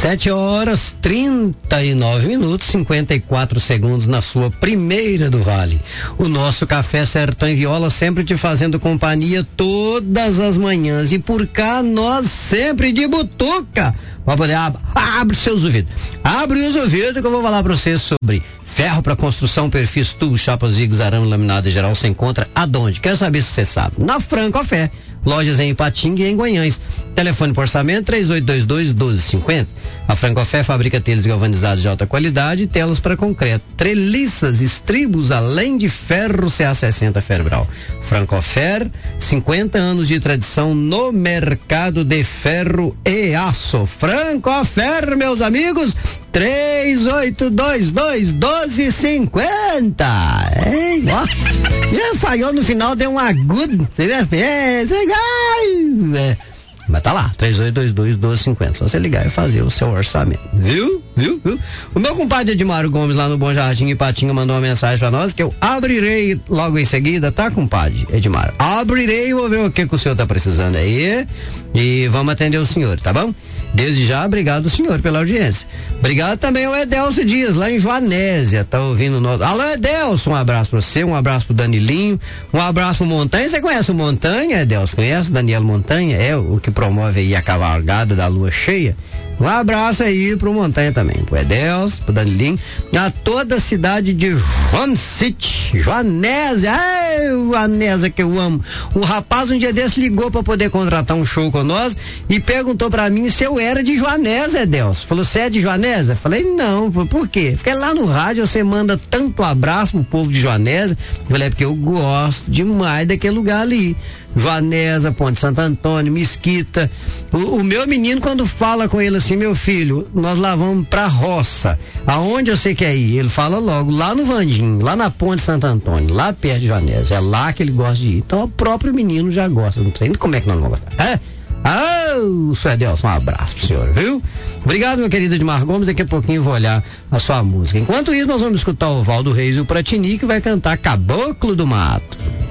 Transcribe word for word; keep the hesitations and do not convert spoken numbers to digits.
Sete horas, trinta e nove minutos, cinquenta e quatro segundos na sua primeira do Vale. O nosso Café Sertão em Viola sempre te fazendo companhia todas as manhãs. E por cá nós sempre de butuca. Pra poder, ab- abre seus ouvidos. Abre os ouvidos que eu vou falar pra vocês sobre ferro para construção, perfis, tubos, chapas, zigs, arame, laminado em geral. Você encontra aonde? Quero saber se você sabe. Na Franco Fé. Lojas em Ipatinga e em Guanhães. Telefone por orçamento três oito dois dois, um dois cinco zero. A Francofé fabrica telhas galvanizados de alta qualidade e telas para concreto, treliças, estribos, além de ferro C A sessenta Ferbral. Francofé, cinquenta anos de tradição no mercado de ferro e aço. Francofé, meus amigos, três oito dois dois, um dois cinco zero. Ei, ó. Já falhou no final, deu um agudo. Você vê? É, é. Mas tá lá, três oito dois dois, um dois cinco zero. Só você ligar e fazer o seu orçamento. Viu? Viu? Viu? O meu compadre Edmário Gomes lá no Bom Jardim Ipatinga mandou uma mensagem pra nós que eu abrirei logo em seguida, tá, compadre Edmário? Abrirei e vou ver o que, que o senhor tá precisando aí e vamos atender o senhor, tá bom? Desde já, obrigado senhor pela audiência. Obrigado também ao Edelso Dias, lá em Joanésia, tá ouvindo o nosso... Alô, Edelso, um abraço pra você, um abraço pro Danilinho, um abraço pro Montanha. Você conhece o Montanha, Edelso? Conhece o Daniel Montanha? É o que promove aí a cavalgada da lua cheia. Um abraço aí pro Montanha também, pro Edelso, pro Danilinho, a toda a cidade de Joan City, Joanésia, ai, Joanésia que eu amo. O rapaz um dia desse ligou pra poder contratar um show com nós e perguntou pra mim se eu era de Joanésia, Edelso. Falou, você é de Joanésia? Falei, não. Falei, por quê? Porque lá no rádio você manda tanto abraço pro povo de Joanésia. Falei, é porque eu gosto demais daquele lugar ali. Joanésia, Ponte Santo Antônio, Mesquita. O, o meu menino, quando fala com ele assim, meu filho, nós lá vamos pra roça. Aonde você quer ir? Ele fala logo, lá no Vandim, lá na Ponte Santo Antônio, lá perto de Joanésia. É lá que ele gosta de ir. Então o próprio menino já gosta do trem. Como é que nós não vamos gostar? É? Ah, o senhor Edelson, um abraço pro senhor, viu? Obrigado, meu querido Edmar Gomes. Daqui a pouquinho eu vou olhar a sua música. Enquanto isso, nós vamos escutar o Valdo Reis e o Pratini, que vai cantar Caboclo do Mato.